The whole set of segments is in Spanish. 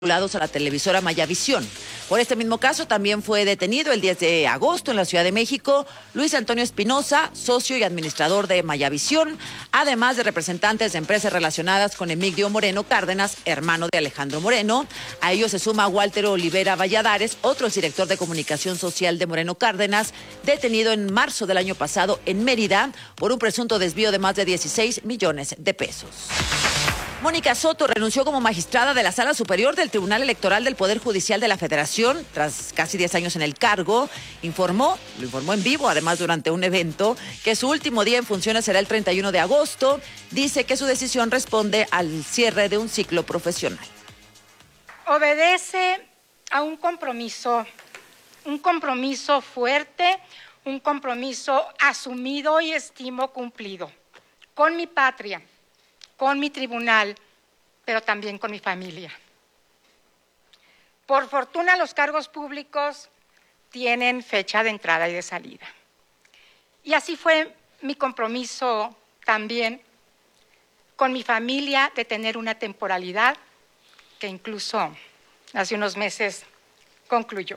vinculados a la televisora Mayavisión. Por este mismo caso también fue detenido el 10 de agosto en la Ciudad de México Luis Antonio Espinosa, socio y administrador de Mayavisión, además de representantes de empresas relacionadas con Emigdio Moreno Cárdenas, hermano de Alejandro Moreno. A ellos se suma Walter Olivera Valladares, otro director de comunicación social de Moreno Cárdenas, detenido en marzo del año pasado en Mérida por un presunto desvío de más de 16 millones de pesos. Mónica Soto renunció como magistrada de la Sala Superior del Tribunal Electoral del Poder Judicial de la Federación tras casi 10 años en el cargo. Lo informó en vivo, además durante un evento, que su último día en funciones será el 31 de agosto. Dice que su decisión responde al cierre de un ciclo profesional. Obedece a un compromiso fuerte, un compromiso asumido y estimo cumplido con mi patria, con mi tribunal, pero también con mi familia. Por fortuna, los cargos públicos tienen fecha de entrada y de salida. Y así fue mi compromiso también con mi familia de tener una temporalidad que incluso hace unos meses concluyó.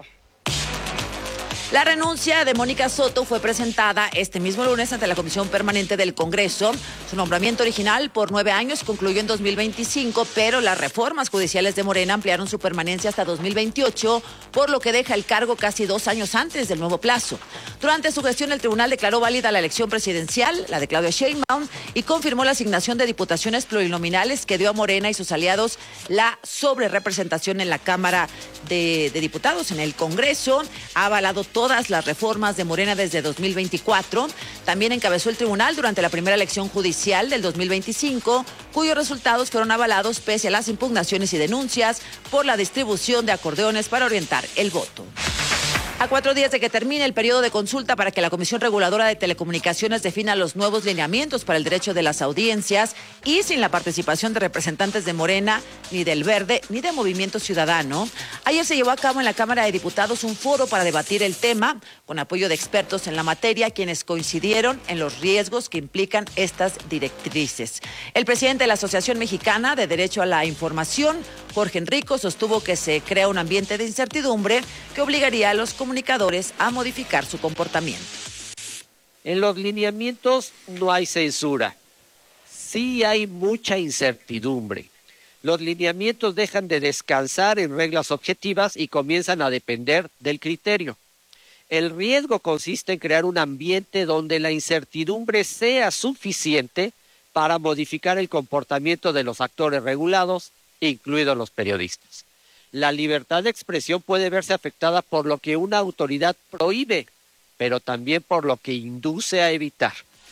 La renuncia de Mónica Soto fue presentada este mismo lunes ante la Comisión Permanente del Congreso. Su nombramiento original por 9 años concluyó en 2025, pero las reformas judiciales de Morena ampliaron su permanencia hasta 2028, por lo que deja el cargo casi 2 años antes del nuevo plazo. Durante su gestión, el tribunal declaró válida la elección presidencial, la de Claudia Sheinbaum, y confirmó la asignación de diputaciones plurinominales que dio a Morena y sus aliados la sobrerepresentación en la Cámara de Diputados, en el Congreso. Ha avalado todas las reformas de Morena desde 2024. También encabezó el tribunal durante la primera elección judicial del 2025, cuyos resultados fueron avalados pese a las impugnaciones y denuncias por la distribución de acordeones para orientar el voto. A 4 días de que termine el periodo de consulta para que la Comisión Reguladora de Telecomunicaciones defina los nuevos lineamientos para el derecho de las audiencias y sin la participación de representantes de Morena, ni del Verde, ni de Movimiento Ciudadano, ayer se llevó a cabo en la Cámara de Diputados un foro para debatir el tema con apoyo de expertos en la materia, quienes coincidieron en los riesgos que implican estas directrices. El presidente de la Asociación Mexicana de Derecho a la Información, Jorge Enrico, sostuvo que se crea un ambiente de incertidumbre que obligaría a los comunicadores a modificar su comportamiento. En los lineamientos no hay censura, sí hay mucha incertidumbre. Los lineamientos dejan de descansar en reglas objetivas y comienzan a depender del criterio. El riesgo consiste en crear un ambiente donde la incertidumbre sea suficiente para modificar el comportamiento de los actores regulados, incluidos los periodistas. La libertad de expresión puede verse afectada por lo que una autoridad prohíbe, pero también por lo que induce a evitar.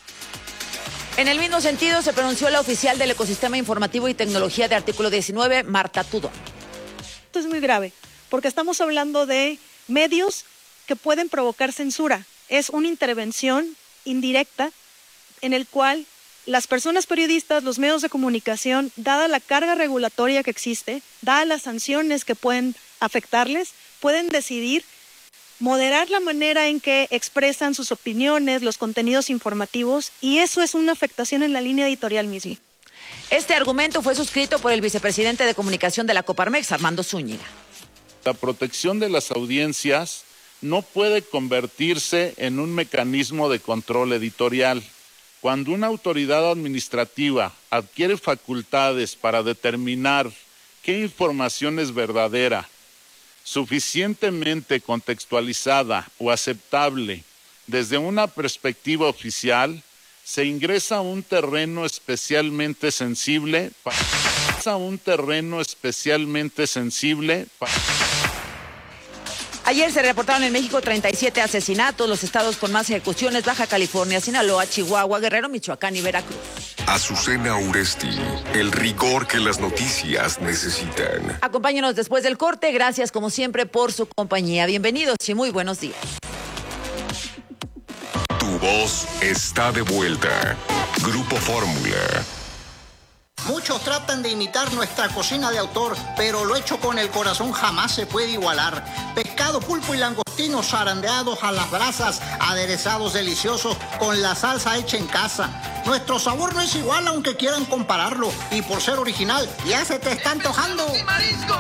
En el mismo sentido, se pronunció la oficial del Ecosistema Informativo y Tecnología de Artículo 19, Marta Tudón. Esto es muy grave, porque estamos hablando de medios que pueden provocar censura. Es una intervención indirecta en el cual las personas periodistas, los medios de comunicación, dada la carga regulatoria que existe, dadas las sanciones que pueden afectarles, pueden decidir moderar la manera en que expresan sus opiniones, los contenidos informativos, y eso es una afectación en la línea editorial misma. Este argumento fue suscrito por el vicepresidente de comunicación de la Coparmex, Armando Zúñiga. La protección de las audiencias no puede convertirse en un mecanismo de control editorial. Cuando una autoridad administrativa adquiere facultades para determinar qué información es verdadera, suficientemente contextualizada o aceptable desde una perspectiva oficial, se ingresa a un terreno especialmente sensible Ayer se reportaron en México 37 asesinatos, los estados con más ejecuciones: Baja California, Sinaloa, Chihuahua, Guerrero, Michoacán y Veracruz. Azucena Uresti, el rigor que las noticias necesitan. Acompáñenos después del corte. Gracias, como siempre, por su compañía. Bienvenidos y muy buenos días. Tu voz está de vuelta. Grupo Fórmula. Muchos tratan de imitar nuestra cocina de autor, pero lo hecho con el corazón jamás se puede igualar. Pescado, pulpo y langostinos zarandeados a las brasas, aderezados deliciosos con la salsa hecha en casa. Nuestro sabor no es igual aunque quieran compararlo, y por ser original ya se te está antojando.